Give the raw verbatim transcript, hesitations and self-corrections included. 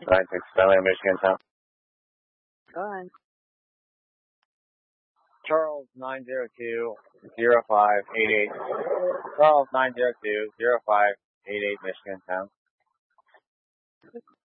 nine six seven, Michigan Town. Go ahead. Charles nine zero two zero five eight eight. Charles nine zero two zero five eight eight, Michigan Town.